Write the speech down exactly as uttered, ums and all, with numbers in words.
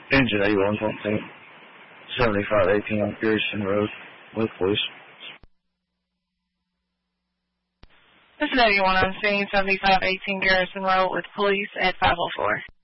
Engine eighty-one something, seventy-five eighteen on Pearson Road with police. This is eighty-one on scene, seventy-five eighteen Garrison Road with police at five oh four.